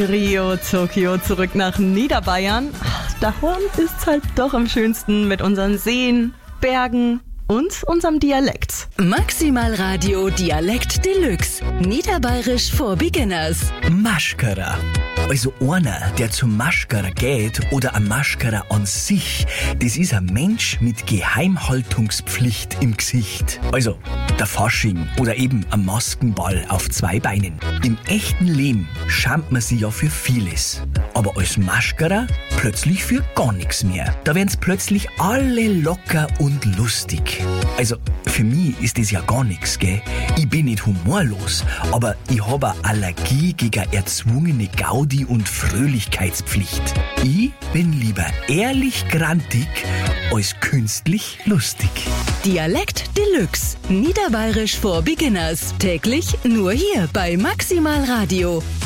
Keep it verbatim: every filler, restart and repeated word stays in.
Rio, Tokio, zurück nach Niederbayern. Ach, daheim ist's halt doch am schönsten mit unseren Seen, Bergen und unserem Dialekt. Maximal Radio Dialekt Deluxe. Niederbayerisch for Beginners. Maschkara. Also einer, der zum Maschkara geht oder ein Maschkara an sich, das ist ein Mensch mit Geheimhaltungspflicht im Gesicht. Also der Fasching oder eben ein Maskenball auf zwei Beinen. Im echten Leben schämt man sich ja für vieles. Aber als Maschkara plötzlich für gar nichts mehr. Da werden's plötzlich alle locker und lustig. Also für mich ist das ja gar nichts, gell? Ich bin nicht humorlos, aber ich habe eine Allergie gegen eine erzwungene Gaudi und Fröhlichkeitspflicht. Ich bin lieber ehrlich grantig als künstlich lustig. Dialekt Deluxe. Niederbayerisch for Beginners. Täglich nur hier bei Maximal Radio.